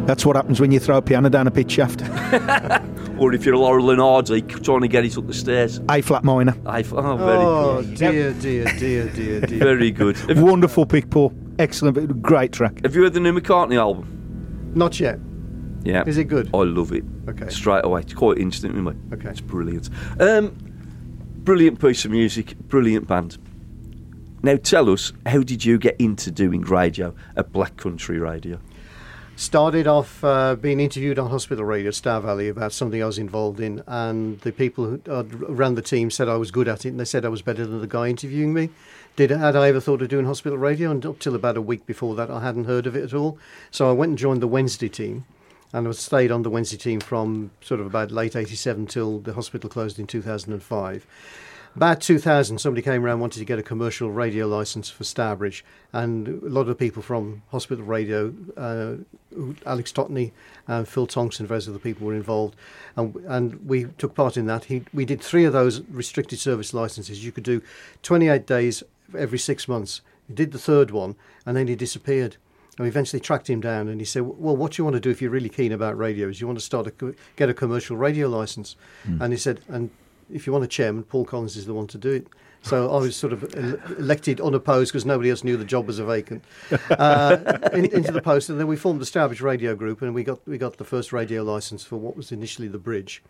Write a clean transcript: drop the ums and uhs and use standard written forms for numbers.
That's what happens when you throw a piano down a pitch shaft. Or if you're Laurel and Hardy trying to get it up the stairs. A flat minor. Very good. Dear. Very good. Wonderful pick, Paul. Excellent, great track. Have you heard the new McCartney album? Not yet. Yeah. Is it good? I love it. Okay. Straight away. It's quite instant with me. Okay. It's brilliant. Brilliant piece of music. Brilliant band. Now tell us, how did you get into doing radio at Black Country Radio? Started off being interviewed on Hospital Radio, Star Valley, about something I was involved in, and the people who ran the team said I was good at it, and they said I was better than the guy interviewing me. Had I ever thought of doing Hospital Radio? And up till about a week before that, I hadn't heard of it at all. So I went and joined the Wednesday team, and I stayed on the Wednesday team from sort of about late 87 till the hospital closed in 2005. About 2000, somebody came around, wanted to get a commercial radio licence for Starbridge, and a lot of people from Hospital Radio, Alex Totney, Phil Tonks and various other people were involved, and we took part in that. We did 3 of those restricted service licences. You could do 28 days every 6 months. He did the 3rd one, and then he disappeared. And we eventually tracked him down, and he said, well, what do you want to do if you're really keen about radio? Is you want to get a commercial radio licence? And he said, and if you want a chairman, Paul Collins is the one to do it. So I was sort of elected unopposed because nobody else knew the job was vacant into the post, and then we formed the Starbridge Radio Group, and we got the first radio licence for what was initially the Bridge.